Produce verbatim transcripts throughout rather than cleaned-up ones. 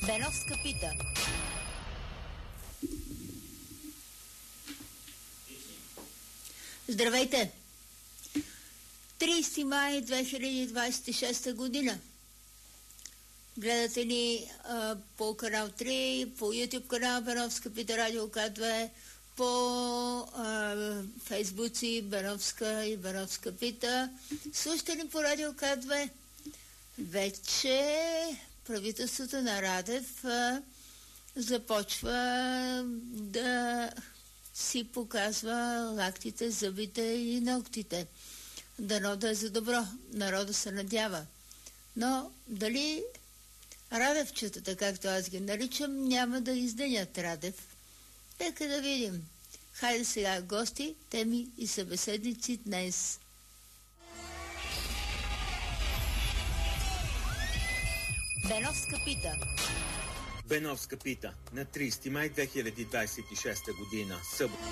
Беновска пита. Здравейте! тридесети май две хиляди двадесет и шеста година. Гледате ни а, по канал три, по YouTube канал Беновска пита, радио К две, по а, Фейсбуци Беновска и Беновска пита. Слушате ни по радио К две. Вече правителството на Радев а, започва да си показва лактите, зъбите и ногтите. Дано да е за добро. Народа се надява. Но дали Радевчетата, както аз ги наричам, няма да издънят Радев? Нека да видим. Хайде сега гости, теми и събеседници днес. Беновска пита. Беновска пита на тридесети май две хиляди двадесет и шеста година. Събота.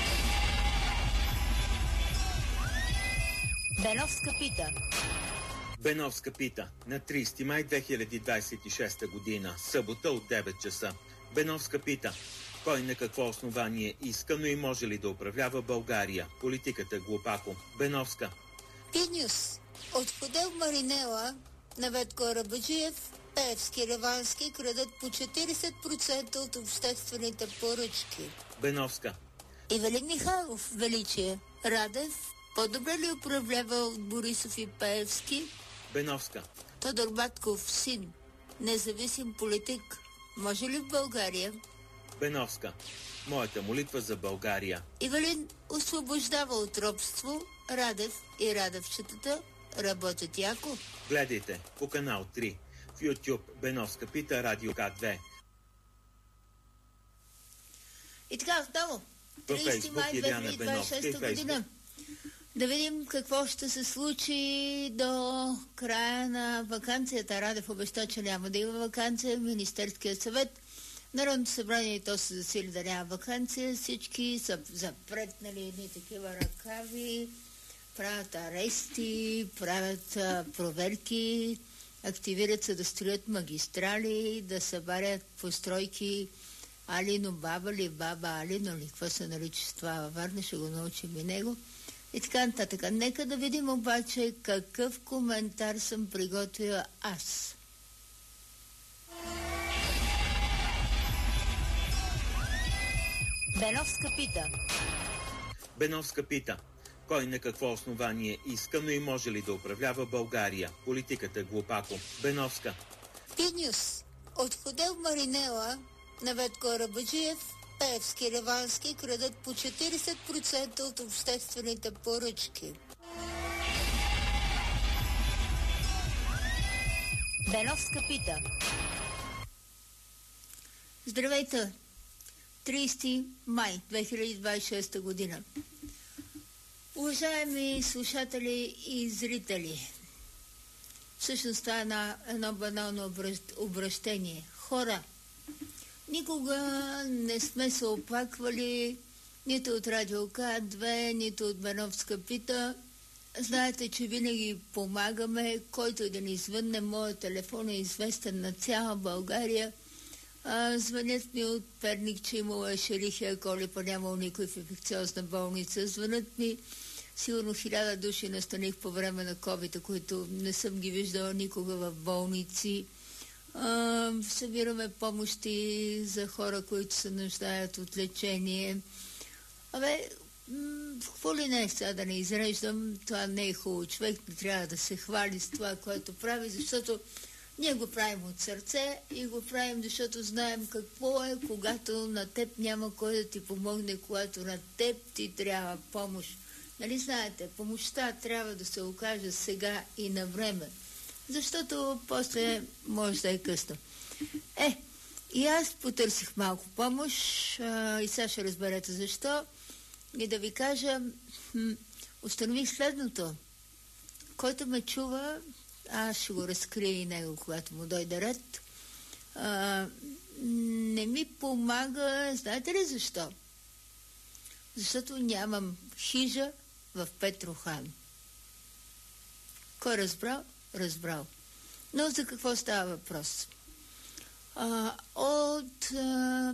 Беновска пита. Беновска пита на тридесети май две хиляди двадесет и шеста година. Събота от девет часа. Беновска пита: кой на какво основание иска, но и може ли да управлява България? Политиката глупако. Беновска. Пинюс. От хотел Маринела на Ветко Арабаджиев, Певски, Ревански крадат по четиридесет процента от обществените поръчки. Беновска. Ивелин Михайлов, величие. Радев по-добре ли управлява от Борисов и Пеевски? Беновска. Тодор Батков, син, независим политик, може ли в България? Беновска. Моята молитва за България. Ивелин освобождава от робство. Радев и Радевчетата работят яко. Гледайте по канал три в YouTube Беновска пита, радио К две. И така, отново. тридесети май две хиляди двадесет и шеста година. Да видим какво ще се случи до края на ваканцията. Радев обеща, че няма да има ваканция. Министерският съвет, Народното събрание, и то се засили да няма ваканция. Всички са запретнали едни такива ръкави, правят арести, правят а, проверки, активират се да строят магистрали, да събарят постройки Алино баба ли, баба Алино ли, какво се нарича това във Варна, ще го научим и него. И така нататък. Нека да видим обаче какъв коментар съм приготвила аз. Беновска пита. Беновска пита: кой на какво основание иска, но и може ли да управлява България? Политиката глупако. Беновска. Пинюс. От хотел Маринела на Ветко Арабаджиев, Певски, Ревански крадат по четиридесет процента от обществените поръчки. Беновска пита. Здравейте! тридесети май две хиляди двадесет и шеста година. Уважаеми слушатели и зрители, всъщност това е една, едно банално обращение. Хора, никога не сме се оплаквали нито от радио К две, нито от Беновска пита. Знаете, че винаги помагаме. Който и да ни звънне, моят телефон е известен на цяла България. А, звънят ми от Перник, че имало ешерихия колипа, нямало никой в инфекциозна болница. Звънят ми сигурно хиляда души настаних по време на ковида, които не съм ги виждала никога в болници. А, събираме помощи за хора, които се нуждаят от лечение. Абе, м- какво ли не е сега да не изреждам, това не е хубаво. Човек не трябва да се хвали с това, което прави, защото ние го правим от сърце и го правим, защото знаем какво е, когато на теб няма кой да ти помогне, когато на теб ти трябва помощ. Нали знаете, помощта трябва да се окаже сега и на време, защото после може да е късно. Е, и аз потърсих малко помощ а, и сега ще разберете защо. И да ви кажа, м- установих следното. Който ме чува, аз ще го разкрия и него, когато му дойде ред. А, не ми помага, знаете ли защо? Защото нямам хижа в Петрохан. Кой разбрал? Разбрал. Но за какво става въпрос? А, от а,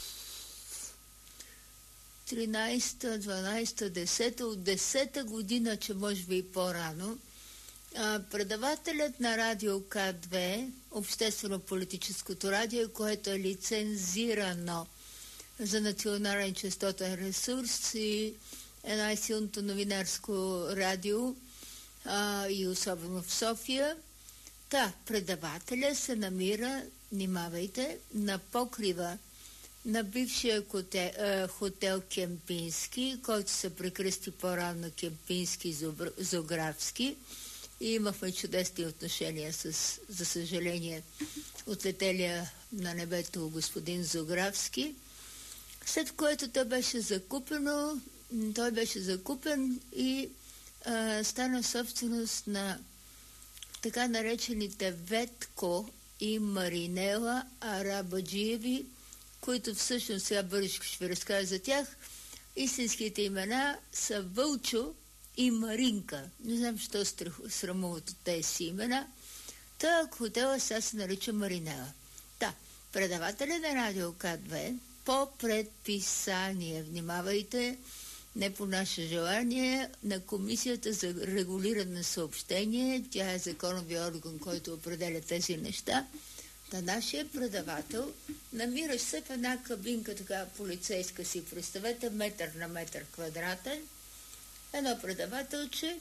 тринайсета, дванайсета, десета, от десета година, че може би и по-рано, а, предавателят на радио К две, обществено-политическото радио, което е лицензирано за национален честотен ресурс и е най-силното новинарско радио, а, и особено в София. Та, предавателя се намира, внимавайте, на покрива на бившия хотел, е, хотел Кемпински, който се прекръсти по-рано Кемпински Зографски, и имахме чудесни отношения с, за съжаление, отлетелия на небето господин Зографски, след което той беше закупено, той беше закупен и а, стана собственост на така наречените Ветко и Маринела Арабаджиеви, които всъщност, сега бързичко ще ви разкажа за тях, истинските имена са Вълчо и Маринка. Не знам, що срамуват от тези си имена. Та хотела сега се нарича Маринела. Та, предавателя на радио К две по предписание, внимавайте, не по наше желание, на Комисията за регулиране на съобщение, тя е законовия орган, който определя тези неща, на нашия предавател намираш се в една кабинка, така полицейска, си представете, метър на метър квадратен, едно предавателче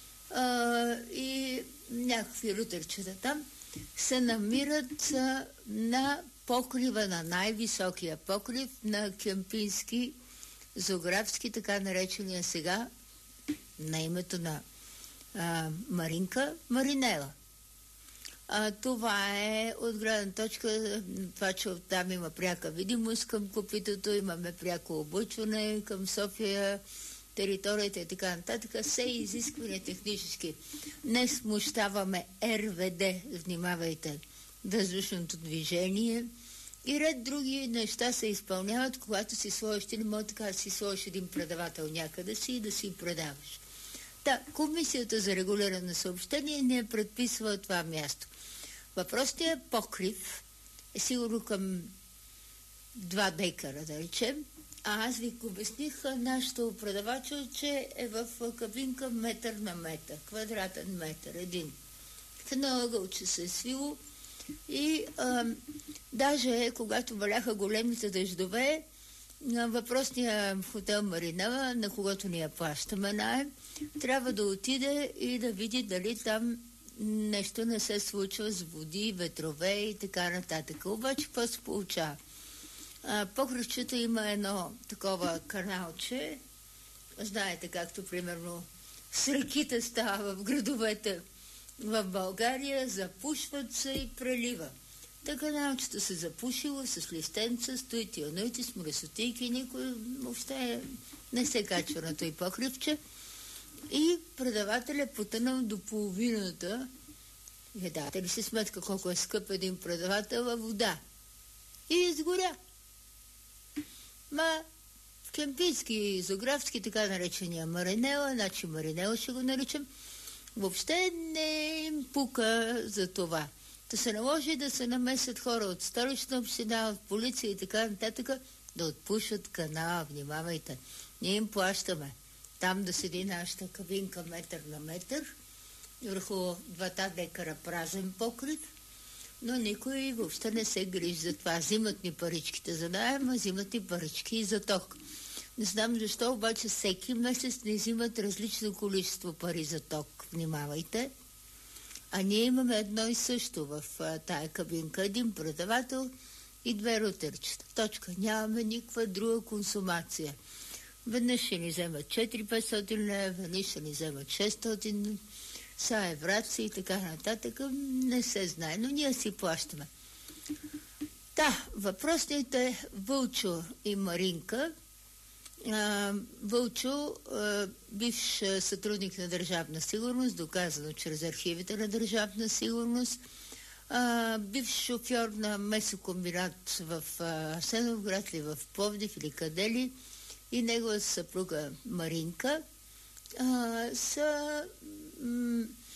а, и някакви рутърчета там се намират а, на покрива, на най-високия покрив на Кемпински Зографски, така наречения сега на името на а, Маринка, Маринела. А, това е от гледна точка, това, че там има пряка видимост към копитото, имаме пряко облъчване към София, територията и така нататък, все изисквания технически. Не смущаваме Р В Д, внимавайте, въздушното движение и ред други неща се изпълняват, когато си сложиш, ти не може така да си сложиш един предавател някъде си и да си предаваш. Та, Комисията за регулиране на съобщение не предписва това място. Въпросният покрив е сигурно към два декара, да речем, а аз ви обясних нашето предавачо, че е в кабинка метър на метър, квадратен метър, един. В едно ъгълче се е свило и а, даже когато валяха големите дъждове, на въпросния хотел Маринела, на когото ние плащаме наем, трябва да отиде и да види дали там нещо не се случва с води, ветрове и така нататък. Обаче какво се получава? Покривчето има едно такова каналче, знаете, както примерно с реките става в градовете в България, запушват се и прелива. Та каналчето се запушило с листенца, стои тионоити, с мръсотийки, никой въобще не се качва на той покривче. И предавателят е потънал до половината. Дадете ли си сметка колко е скъп един предавател във вода? И изгоря. Ма в Кемпински Зографски, така наречения Маринела, значи Маринела ще го наричам, въобще не им пука за това. Да се наложи да се намесят хора от Столична община, от полиция и така нататък, да отпушат канала, внимавайте. Ние им плащаме. Там да седи нашата кабинка метър на метър, върху двата декара празен покрив, но никой въобще не се грижи за това. Взимат ни паричките за наем, а взимат ни парички и за ток. Не знам защо, обаче всеки месец не взимат различно количество пари за ток. Внимавайте. А ние имаме едно и също в а, тая кабинка. Един предавател и две рутърчета. Точка. Нямаме никаква друга консумация. Веднъж ще ни вземат четири-петстотин лева, веднъж ще ни вземат шестстотин, са евраци и така нататък. Не се знае, но ние си плащаме. Та, въпросните Вълчо и Маринка. А, Вълчо, а, бивш сътрудник на Държавна сигурност, доказано чрез архивите на Държавна сигурност, а, бивш шофьор на месокомбинат в а, Асеновград или в Пловдив или къде ли, и негова съпруга Маринка а, са м-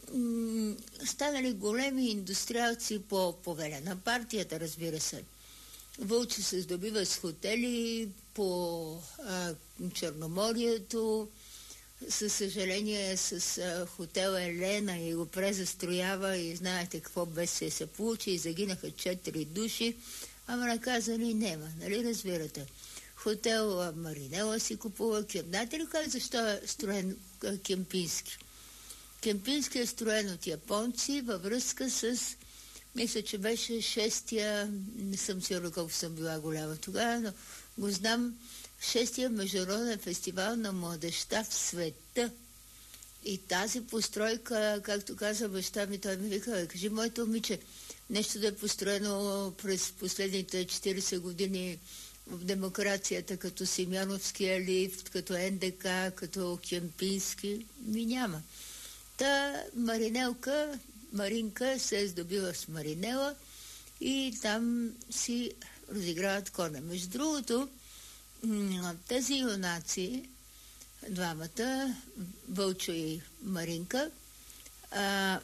м- станали големи индустриалци по повеля на партията, разбира се. Вълчи се здобива с хотели по а, Черноморието. Със съжаление с а, хотел Елена и го презастроява и знаете какво бедствие се получи и загинаха четири души, ама наказани нема, нали разбирате? Хотел а, Маринела си купува. Знаете ли как защо е строен а, Кемпински? Кемпински е строен от японци във връзка с, мисля, че беше шестия, не съм сигурна колко съм била голяма тогава, но го знам, шестия международен фестивал на младежта в света. И тази постройка, както каза баща ми, той ми вика, кажи, моето момиче, нещо да е построено през последните четирийсет години в демокрацията, като Симеоновския лифт, като Ен Де Ка, като Кемпински, ми няма. Та Маринелка, Маринка се е здобила с Маринела и там си разиграват коня. Между другото, тези юнаци, двамата, Вълчо и Маринка, а,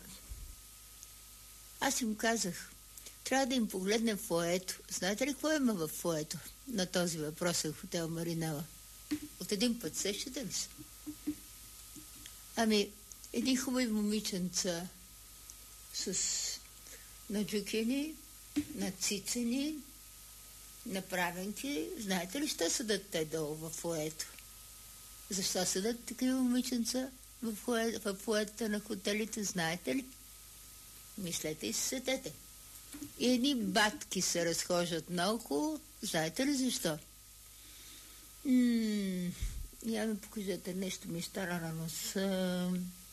аз им казах, трябва да им погледнем фоето. Знаете ли какво има в фоето на този въпросен хотел Маринела? От един път сещате ли се? Ами, едни хубави момиченца с наджукени, нацицени, направенки. Знаете ли, що седат те долу в фоето? Защо седат такива момиченца в фоетата на хотелите? Знаете ли? Мислете и се сетете. И едни батки се разхождат наоколо. Знаете ли защо? М- я ми покажете, нещо ми стара на носа.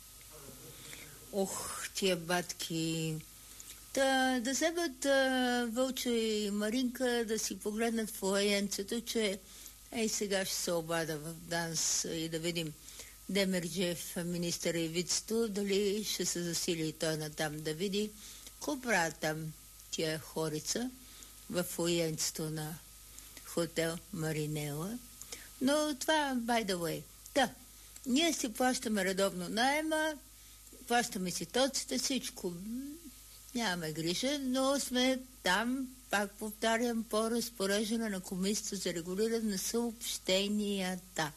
Ох, тия батки. Та, да вземат Вълчо и Маринка да си погледнат в фоенцето, че ей сега ще се обада в ДАНС и да видим Демерджиев, министър и вицето, дали ще се засили и той натам да види какво правят там тия хорица в фоенцето на хотел Маринела. Но това, by the way. Да, ние си плащаме редовно наема, плащаме си тоците, всичко. Нямаме грижа, но сме там, пак повтарям, по разпореждане на Комисията за регулиране на съобщенията.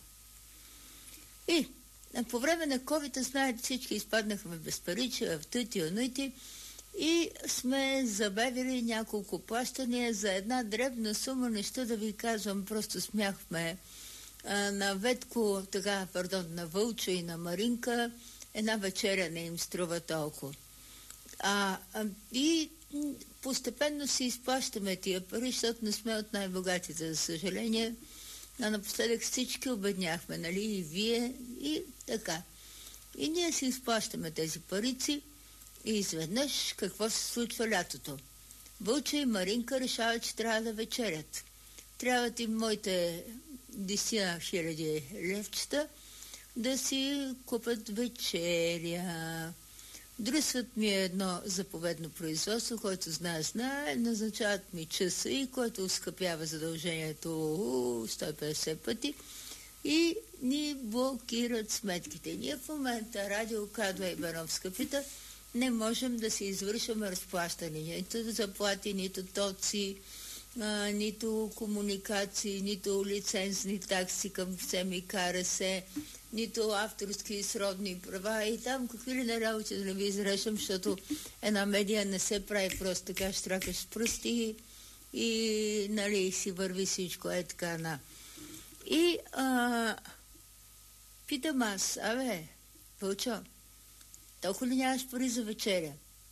И по време на ковид, знаете, всички изпаднахме без парича, в тъти, онути и сме забавили няколко плащания за една дребна сума, нещо да ви казвам, просто смяхме а, на Ветко, така, пардон, на Вълчо и на Маринка, една вечеря не им струва толкова. А, а, и постепенно си изплащаме тия пари, защото не сме от най-богатите, за съжаление. А напоследък всички обедняхме, нали, и вие, и така. И ние си изплащаме тези парици и изведнъж какво се случва лятото? Вълчо и Маринка решават, че трябва да вечерят. Трябват им моите десет хиляди левчета да си купят вечеря. Дръсват ми едно заповедно производство, което знае, знае, назначават ми часа и което ускъпява задължението сто и петдесет пъти и ни блокират сметките. Ние в момента, радио Кадва и Беновска пита, не можем да си извършваме разплащания. Нито заплати, нито тоци, а, нито комуникации, нито лицензни такси към СЕМИ, КРС, нито авторски и сродни права и там какви ли не работи да не ви изрежем, защото една медия не се прави просто така, штракаш с пръсти и, и нали, си върви всичко, е така, на. И а, питам аз, абе, Вълчо, толкова ли нямаш пари за вечеря?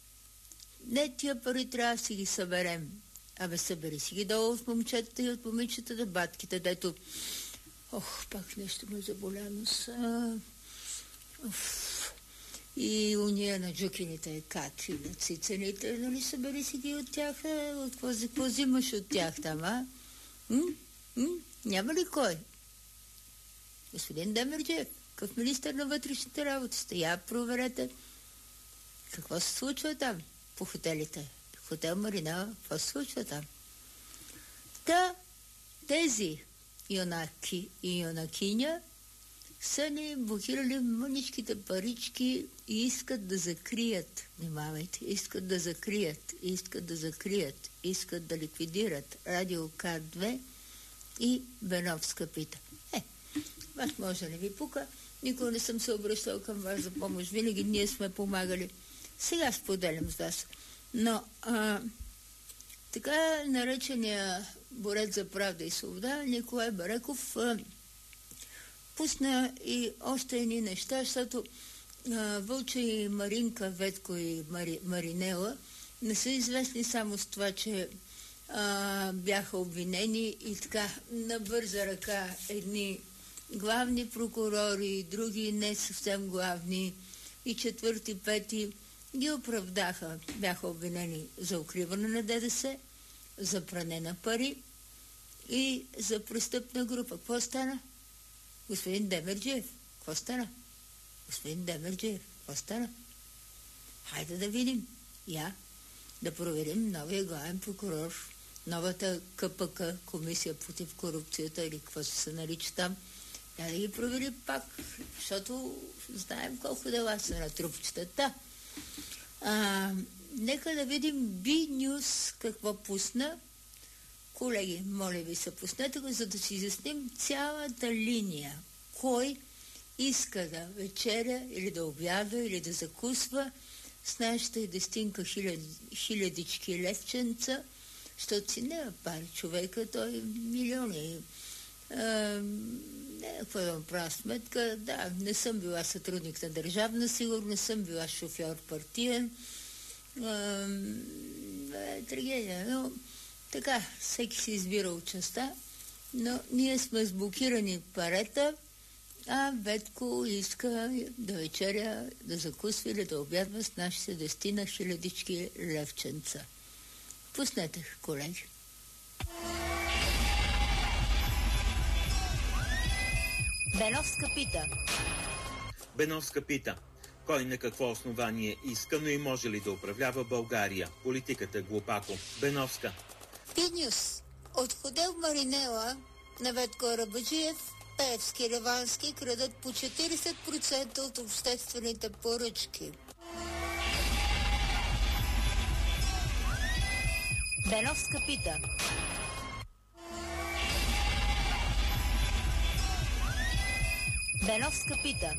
Не, тия пари трябва да си ги съберем. Абе, събери си ги долу от момчетата и от момичетата, батките, дето... Ох, пак нещо ме заболя носа. И уния на джукините каки, на цицените, нали, събери си ги от тях, от какво взимаш от тях там, а? М? М? Няма ли кой? Господин Демерджиев, какъв министър на вътрешните работи сте? Я проверете. Какво се случва там по хотелите? Хотел Маринела, какво се случва там? Та, тези юнаки и юнакиня са ни блокирали мъничките парички и искат да закрият, внимавайте, искат да закрият, искат да закрият, искат да ликвидират Радио К две и Беновска пита. Е, вас може да не ви пука, никога не съм се обръщал към вас за помощ, винаги ние сме помагали. Сега споделям с вас. Но а, така наречения борец за правда и свобода Николай Бареков а, пусна и още едни неща, защото а, Вълче и Маринка, Ветко и Мари, Маринела не са известни само с това, че а, бяха обвинени и така на бърза ръка едни главни прокурори, други не съвсем главни и четвърти, пети ги оправдаха. Бяха обвинени за укриване на ДДС, за пране на пари и за престъпна група. Какво стана? Господин Демерджиев. Какво стана? Господин Демерджиев. Какво стана? Хайде да видим. Я да проверим новия главен прокурор, новата КПК, Комисия против корупцията или какво се нарича там. Я да ги провери пак, защото знаем колко дела са на трупчетата. А, нека да видим Би-Нюз какво пусна. Колеги, моля ви се, пуснете го, за да си изясним цялата линия. Кой иска да вечеря или да обяда или да закусва с нашата и десетинка хиляд, хилядички левченца, защото си не пари човека, той милиони. А, не, какво да му правя сметка, да, не съм била сътрудник на държавна сигурност, не съм била шофьор партиен. А, е трагедия, но така, всеки си избира участта, но ние сме с блокирани парета, а Ветко иска да вечеря, да закусва или да обядва с нашите десетина хилядички левченца. Пуснете, колеги. Беновска пита. Беновска пита. Кой на какво основание иска, но и може ли да управлява България? Политиката глупако. Беновска. Би-Нюз. От хотел Маринела на Ветко Арабаджиев, Пеевски, Ревански крадат по четиридесет процента от обществените поръчки. Беновска пита. Беновска пита.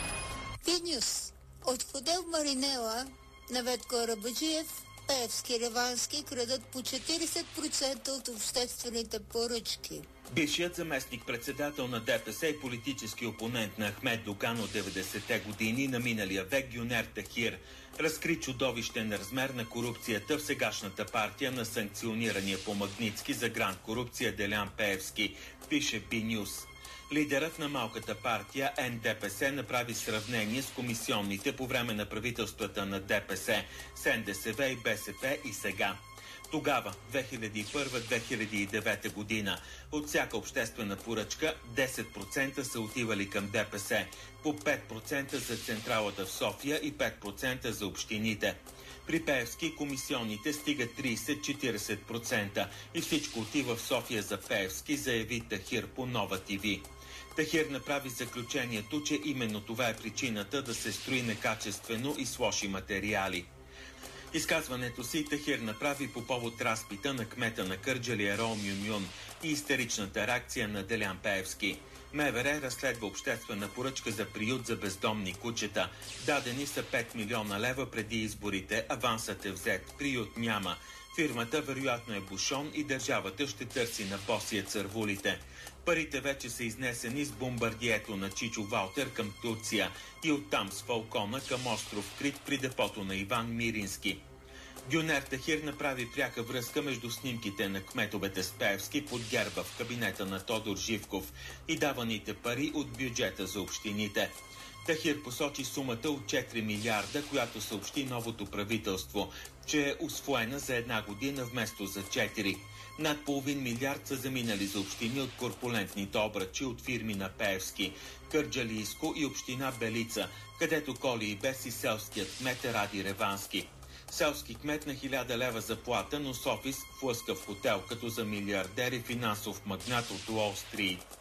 Би-Нюз. От хотел Маринела на Ветко Арабаджиев, Пеевски, Ревански крадат по четиридесет процента от обществените поръчки. Бившият заместник-председател на ДПС и политически опонент на Ахмед Доган от деветдесетте години на миналия век Гюнер Тахир разкри чудовищен размер на корупцията в сегашната партия на санкционирания по Магнитски за гранд корупция Делян Пеевски, пише Би-Нюз. Лидерът на малката партия Ен Де Пе Се направи сравнение с комисионните по време на правителствата на ДПС, С Ен Де Се Ве и Бе Се Пе и сега. Тогава, две хиляди и първа - две хиляди и девета година, от всяка обществена поръчка десет процента са отивали към Де Пе Се, по пет процента за централата в София и пет процента за общините. При Пеевски комисионните стигат тридесет до четиридесет процента и всичко отива в София за Пеевски, заяви Тахир по Нова ТВ. Тахир направи заключението, че именно това е причината да се строи некачествено и с лоши материали. Изказването си Тахир направи по повод разпита на кмета на Кърджали Ерол Мюн-Мюн и истеричната реакция на Делян Пеевски. Ме Ве Ре разследва обществена поръчка за приют за бездомни кучета. Дадени са пет милиона лева преди изборите, авансът е взет, приют няма. Фирмата вероятно е бушон и държавата ще търси на босия цървулите. Парите вече са изнесени с бомбардието на Чичо Валтер към Турция и оттам с Фалкона към остров Крит при депото на Иван Мирински. Гюнер Тахир направи пряка връзка между снимките на кметовете с Пеевски под герба в кабинета на Тодор Живков и даваните пари от бюджета за общините. Тахир посочи сумата от четири милиарда, която съобщи новото правителство, че е усвоена за една година вместо за четири. Над половин милиард са заминали за общини от корпулентните обръчи от фирми на Пеевски, Кърджалийско и община Белица, където коли и без и селският кмет е Ради Ревански. Селски кмет на хиляда лева заплата, но с офис в лъскав хотел, като за милиардер и финансов магнат от Уолл Стрит.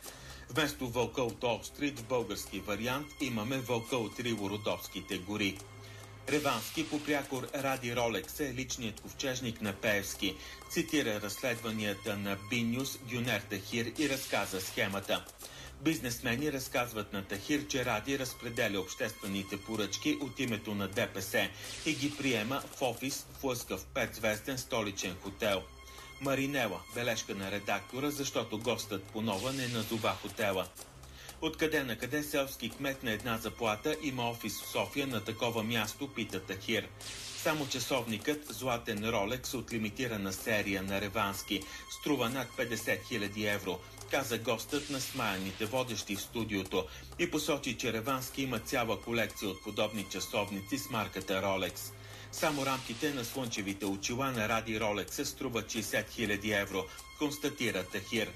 Вместо вълка от Олстрит в български вариант имаме вълка от Ривородопските гори. Ревански по прякор Ради Ролекс е личният ковчежник на Пеевски. Цитира разследванията на Би-Нюз Гюнер Тахир и разказа схемата. Бизнесмени разказват на Тахир, че Ради разпределя обществените поръчки от името на ДПС и ги приема в офис в лъскав петзвезден столичен хотел. Маринела, бележка на редактора, защото гостът понова не назова хотела. Откъде на къде селски кмет на една заплата има офис в София на такова място, пита Тахир. Само часовникът златен Ролекс от лимитирана серия на Ревански струва над петдесет хиляди евро, каза гостът на смаяните водещи в студиото и посочи, че Ревански има цяла колекция от подобни часовници с марката Ролекс. Само рамките на слънчевите очила на Ради Ролекса струват шейсет хиляди евро, констатира Тахир.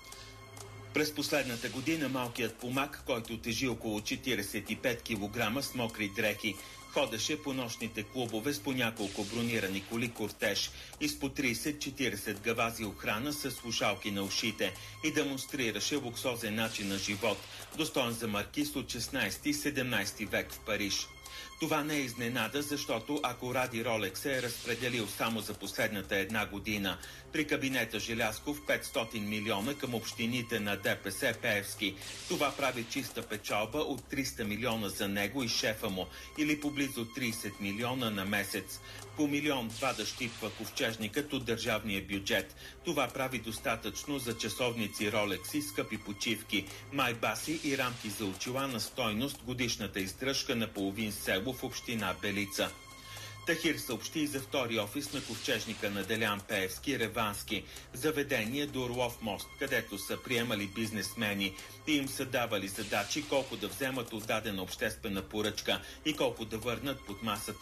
През последната година малкият помак, който тежи около четирийсет и пет килограма с мокри дрехи, ходеше по нощните клубове с по няколко бронирани коли кортеж и с по трийсет-четирийсет гавази охрана с слушалки на ушите и демонстрираше луксозен начин на живот, достоен за маркиз от шестнайсети-седемнайсети век в Париж. Това не е изненада, защото ако Ради Ролекс е разпределил само за последната една година при кабинета Желязков петстотин милиона към общините на ДПС Пеевски, това прави чиста печалба от триста милиона за него и шефа му, или поблизо трийсет милиона на месец. По милион-два да щипва ковчежникът от държавния бюджет. Това прави достатъчно за часовници Ролекси, скъпи почивки, майбаси и рамки за очила на стойност годишната издръжка на половин село в община Белица. Тахир съобщи и за втори офис на ковчежника на Делян Пеевски, Ревански, заведение до Орлов мост, където са приемали бизнесмени и им са давали задачи колко да вземат от дадена обществена поръчка и колко да върнат под масата